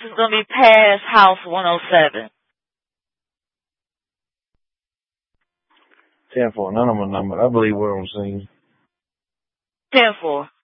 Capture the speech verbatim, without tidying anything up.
is going to be past House one oh seven. ten four. None of my numbers. I believe we're on scene. ten four.